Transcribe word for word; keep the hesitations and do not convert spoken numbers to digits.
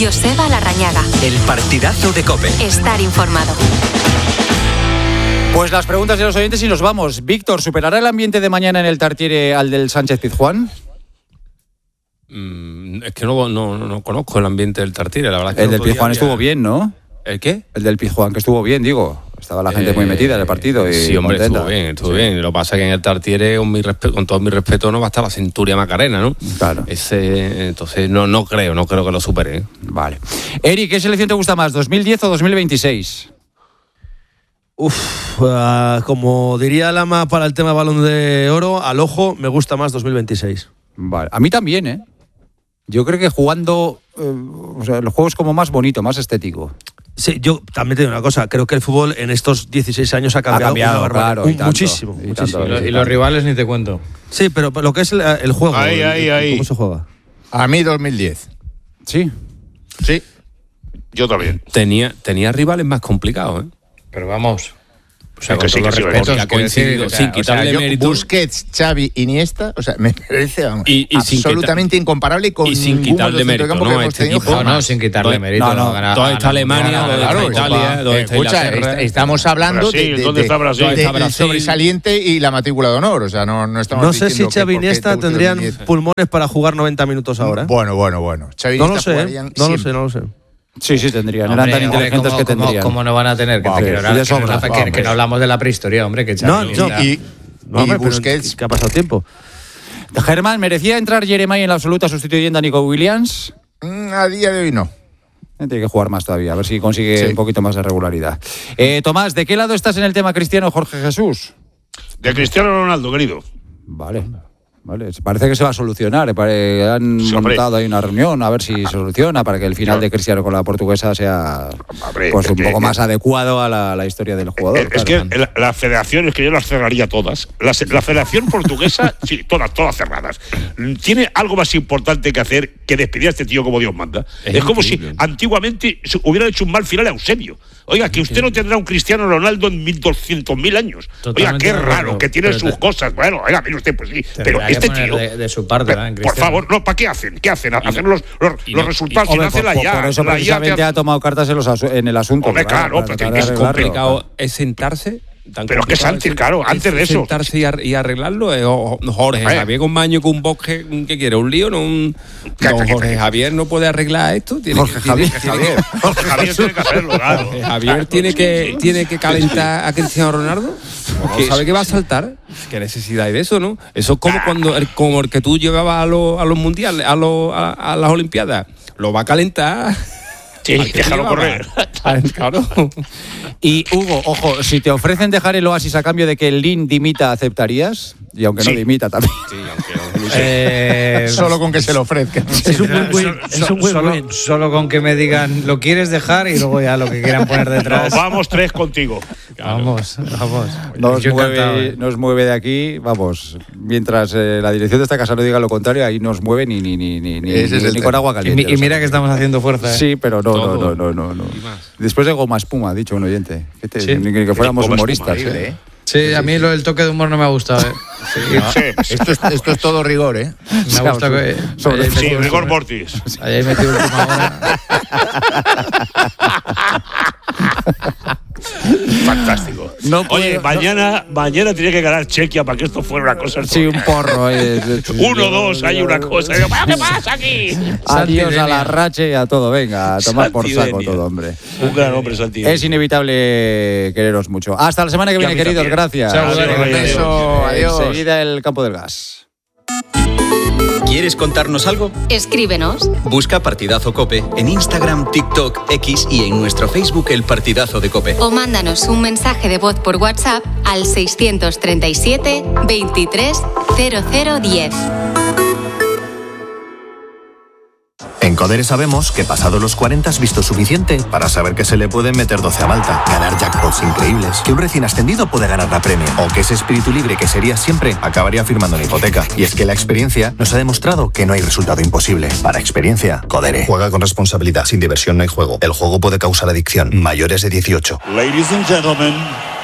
Joseba Larrañaga. El partidazo de COPE. Estar informado. Pues las preguntas de los oyentes y nos vamos. Víctor, ¿superará el ambiente de mañana en el Tartiere al del Sánchez-Pizjuán? Mm, es que no, no, no conozco el ambiente del Tartiere, la verdad. Es que el no del podía Pizjuán ya... estuvo bien, ¿no? ¿El qué? El del Pizjuán, que estuvo bien, digo. Estaba la gente eh, muy metida en el partido y sí, hombre, contenta. estuvo bien, estuvo sí. bien. Lo que pasa es que en el Tartiere, con, mi respeto, con todo mi respeto, no va a estar la Centuria Macarena, ¿no? Claro. Ese, entonces, no, no creo, no creo que lo supere. ¿eh? Vale. Eri, ¿qué selección te gusta más, dos mil diez o dos mil veintiséis? Uf, uh, como diría Lama para el tema Balón de Oro, al ojo me gusta más dos mil veintiséis. Vale, a mí también, ¿eh? Yo creo que jugando, eh, o sea, el juego es como más bonito, más estético. Sí, yo también te digo una cosa, creo que el fútbol en estos dieciséis años ha cambiado, ha cambiado claro, un, y tanto, muchísimo. Y, muchísimo. tanto, y, lo, y los rivales ni te cuento. Sí, pero lo que es el, el juego, ahí, ahí, el, ahí. ¿cómo se juega? A mí dos mil diez. Sí. Sí, yo también. Tenía, tenía rivales más complicados, ¿eh? Pero vamos... O sea, que sí, que sí, respetos, ha coincidido, decir, sin o sea, quitarle o sea, yo, mérito. Busquets, Xavi, Iniesta, o sea, me parece vamos, y, y absolutamente sin incomparable con y sin ningún quitarle otro mérito, centrocampo ¿no? que hemos Este tenido equipo, jamás. No, sin quitarle No, mérito. no, no. Ganar, Todo está Alemania, no, todo claro, está Italia, todo eh, está escucha, Inglaterra. est- estamos hablando Brasil, de, de, ¿dónde de, está Brasil? de- ¿Dónde está del Brasil? sobresaliente y la matrícula de honor, o sea, no, no estamos No sé si diciendo que Xavi y porque Iniesta te guste tendrían dos mil diez. pulmones para jugar noventa minutos ahora. ¿eh? Bueno, bueno, bueno. Xavi y No lo Iniesta sé, ¿eh? jugarían no lo siempre. sé, no lo sé. Sí, sí, tendrían. Hombre, Eran tan hombre, inteligentes ¿cómo, que cómo- tendrían. ¿Cómo no van a tener? Que, Vamos, que, sí, no, de que, sobra. no, que, que no hablamos de la prehistoria, hombre. Que No, Xavi, no, Iniesta- Y, No, y hombre, pero Busquets. que ha pasado tiempo. Germán, ¿merecía entrar Jeremai en la absoluta sustituyendo a Nico Williams? mm, A día de hoy no. Tiene que jugar más todavía, a ver si consigue Sí. un poquito más de regularidad. Eh, Tomás, ¿de qué lado estás en el tema Cristiano Jorge Jesús? De Cristiano Ronaldo, querido. Vale, vale. Parece que se va a solucionar. eh, pare- Han Sí, hombre. montado ahí una reunión a ver si se soluciona para que el final Claro. de Cristiano con la portuguesa sea Hombre, pues, es un que- poco es- más adecuado a la, la historia del jugador. Es claro. que la, la federación, es que yo las cerraría todas. La, la federación portuguesa, sí, todas, todas cerradas. Tiene algo más importante que hacer que despedir a este tío como Dios manda. Es, Es como increíble. si antiguamente se hubieran hecho un mal final a Eusebio. Oiga, que usted no tendrá un Cristiano Ronaldo en mil doscientos mil años. Oiga, Totalmente qué de acuerdo, raro, que tiene pero sus te- cosas. Bueno, oiga, mire usted, pues sí. Pero Tendrá que este poner tío. de, de su parte, pero, ¿verdad, en por Cristiano? favor, no, ¿para qué hacen? ¿Qué hacen? Hacen los, los, y los no- resultados Hombre, y hace por, la por- ya. por eso la ya precisamente te- ha tomado cartas en, los asu- en el asunto. Hombre, para- claro, para pero tratar que de es arreglarlo. complicado es sentarse. Tan Pero que es complicado antes, es- claro, es antes de eso. sentarse y, ar- y arreglarlo. Eh, o- o- Jorge Hombre. Javier con Maño, con un bosque, ¿qué quiere? ¿Un lío? No, un, Ca- don ca- ca- Jorge ca- Javier no puede arreglar esto. Tiene Jorge que, tiene- Javier. tiene que- Jorge Javier tiene que hacerlo, claro. Jorge Javier tiene que, tiene que calentar a Cristiano Ronaldo. ¿No sabe que va a saltar? ¿Qué necesidad hay de eso, no? Eso es como cuando el, como el que tú llevabas a los, a los mundiales, a, los, a, a las olimpiadas. Lo va a calentar. Sí, Al que déjalo lleva, correr. va. Claro. Y Hugo, ojo, si te ofrecen dejar el Oasis a cambio de que el Lin dimita, ¿aceptarías? Y aunque Sí. no dimita también. Sí, aunque no- Eh, Solo con que se lo ofrezcan. Es un buen win. so- Es un buen solo, win. solo con que me digan lo quieres dejar y luego ya lo que quieran poner Nos detrás. vamos tres contigo. Vamos, vamos. Nos Yo encantado, mueve, eh. nos mueve de aquí, vamos, mientras eh, la dirección de esta casa no diga lo contrario, ahí nos mueve ni, ni, ni, ni, ni, Ese es ni el con tema. agua Y, caliente. mi- y mira que estamos haciendo fuerza. ¿eh? Sí, pero no, no, Todo. no, no, no, no. Y más. Después de goma espuma, ha dicho un oyente. Que, te- Sí. ni que, que fuéramos Goma humoristas. espuma, ¿eh? Sí, a mí lo del toque de humor no me ha gustado. ¿eh? Sí, Esto es, esto es todo rigor, ¿eh? Me ha gustado que. sobre- hayáis sí, metido- rigor mortis. hayáis metido última hora. Fantástico. No puedo- Oye, no- mañana, mañana tiene que ganar Chequia para que esto fuera una cosa. Sí, un porro. eh. Uno, dos, hay una cosa. Digo, ¿qué pasa aquí? Adiós a la rache y a todo. Venga, a tomar por saco Santidenia. todo, hombre. Un gran hombre, Santi. Es inevitable quereros mucho. Hasta la semana que Y a viene, mí queridos. también. Gracias. Chao, Adiós, Dani. adiós. Beso, adiós. Enseguida el campo del gas. ¿Quieres contarnos algo? Escríbenos. Busca Partidazo COPE en Instagram, TikTok, X y en nuestro Facebook El Partidazo de COPE. O mándanos un mensaje de voz por WhatsApp al seiscientos treinta y siete veintitrés cero cero diez. En Codere sabemos que pasado los cuarenta has visto suficiente para saber que se le pueden meter doce a Malta, ganar jackpots increíbles, que un recién ascendido puede ganar la Premier o que ese espíritu libre que sería siempre acabaría firmando una hipoteca. Y es que la experiencia nos ha demostrado que no hay resultado imposible. Para experiencia, Codere. Juega con responsabilidad. Sin diversión no hay juego. El juego puede causar adicción. Mayores de dieciocho. Ladies and gentlemen,